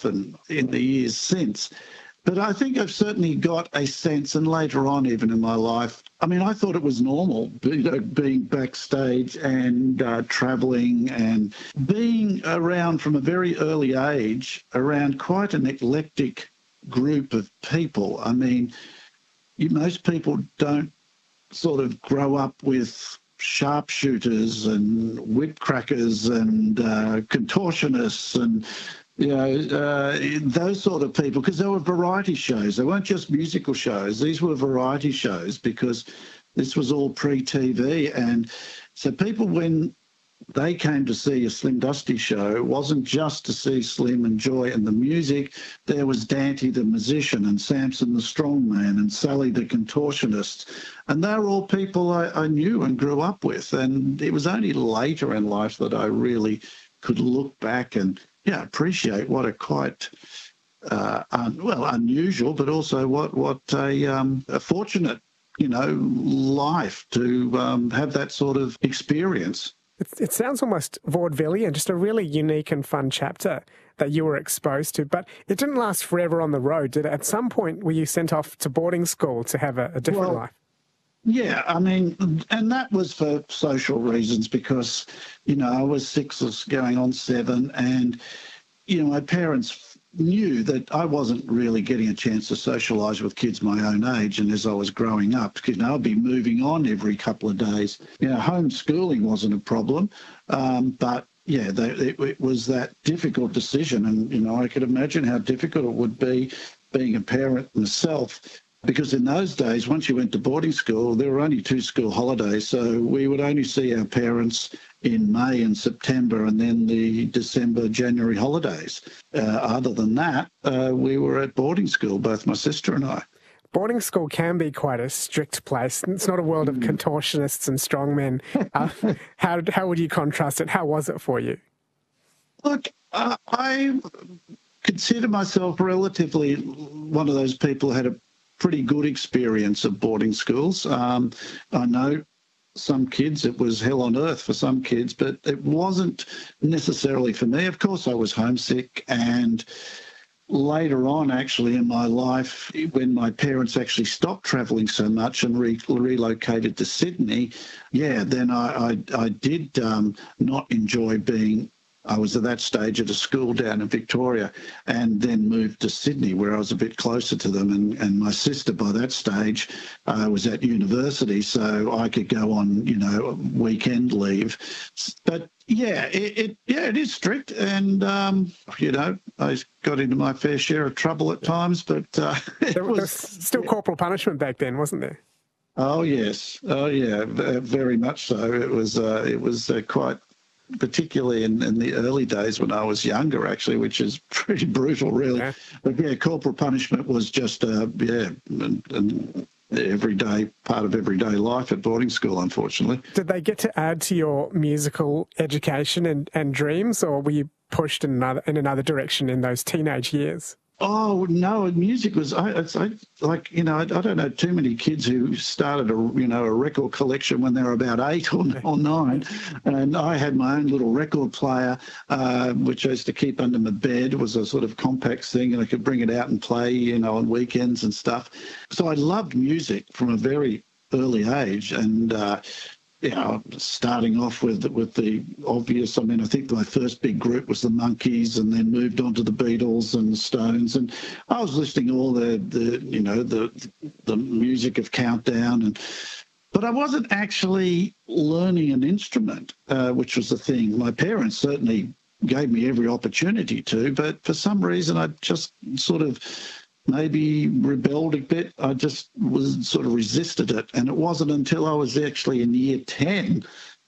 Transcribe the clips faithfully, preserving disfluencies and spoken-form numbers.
often in the years since. But I think I've certainly got a sense, and later on even in my life, I mean, I thought it was normal, you know, being backstage and uh, travelling and being around from a very early age around quite an eclectic group of people. I mean, you, most people don't sort of grow up with sharpshooters and whipcrackers and uh, contortionists and you know, uh, those sort of people, because they were variety shows. They weren't just musical shows. These were variety shows because this was all pre-T V. And so people, when they came to see a Slim Dusty show, it wasn't just to see Slim and Joy and the music. There was Dante the musician and Samson the strongman and Sally the contortionist. And they were all people I, I knew and grew up with. And it was only later in life that I really could look back and yeah, appreciate what a quite, uh, un, well, unusual, but also what what a, um, a fortunate, you know, life to um, have that sort of experience. It, it sounds almost vaudevillian, just a really unique and fun chapter that you were exposed to. But it didn't last forever on the road, did it? At some point, were you sent off to boarding school to have a, a different well, life? Yeah, I mean, and that was for social reasons because, you know, I was six or going on seven and, you know, my parents knew that I wasn't really getting a chance to socialise with kids my own age. And as I was growing up, you know, I'd be moving on every couple of days. You know, homeschooling wasn't a problem, um, but yeah, they, it, it was that difficult decision. And, you know, I could imagine how difficult it would be being a parent myself. Because in those days, once you went to boarding school, there were only two school holidays. So we would only see our parents in May and September and then the December, January holidays. Uh, other than that, uh, we were at boarding school, both my sister and I. Boarding school can be quite a strict place. It's not a world of contortionists and strongmen. Uh, how, how would you contrast it? How was it for you? Look, uh, I consider myself relatively one of those people who had a pretty good experience of boarding schools. Um, I know some kids, it was hell on earth for some kids, but it wasn't necessarily for me. Of course, I was homesick, and later on, actually, in my life, when my parents actually stopped travelling so much and re- relocated to Sydney, yeah, then I, I, I did um, not enjoy being I was at that stage at a school down in Victoria and then moved to Sydney where I was a bit closer to them. And, and my sister by that stage uh, was at university, so I could go on, you know, weekend leave. But yeah, it, it yeah, it is strict. And, um, you know, I got into my fair share of trouble at times, but uh, it there, was... there was still corporal punishment back then, wasn't there? Oh, yes. Oh, yeah, very much so. It was, uh, it was uh, quite... particularly in, in the early days when I was younger, actually, which is pretty brutal, really. Yeah. But yeah, corporal punishment was just, uh, yeah, an, an everyday part of everyday life at boarding school, unfortunately. Did they get to add to your musical education and, and dreams, or were you pushed in another in another direction in those teenage years? Oh, no, music was, I, it's, I like, you know, I, I don't know too many kids who started a, you know, a record collection when they were about eight or, or nine. And I had my own little record player, uh, which I used to keep under my bed. It was a sort of compact thing, and I could bring it out and play, you know, on weekends and stuff. So I loved music from a very early age. And, uh, you know, starting off with with the obvious. I mean, I think my first big group was the Monkees, and then moved on to the Beatles and the Stones. And I was listening to all the, the you know, the the music of Countdown, and but I wasn't actually learning an instrument, uh, which was the thing. My parents certainly gave me every opportunity to, but for some reason I just sort of maybe rebelled a bit. I just was sort of resisted it. And it wasn't until I was actually in year ten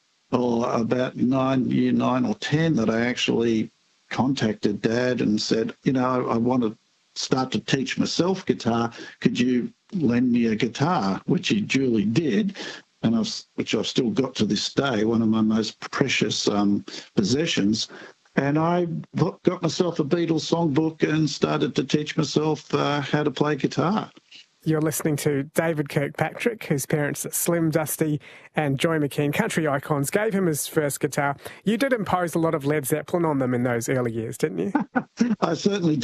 or about nine, year nine or ten that I actually contacted Dad and said, you know, I, I want to start to teach myself guitar. Could you lend me a guitar? Which he duly did. And I've, which I've still got to this day, one of my most precious um, possessions. And I got myself a Beatles songbook and started to teach myself uh, how to play guitar. You're listening to David Kirkpatrick, whose parents, Slim Dusty and Joy McKean, country icons, gave him his first guitar. You did impose a lot of Led Zeppelin on them in those early years, didn't you? I certainly did.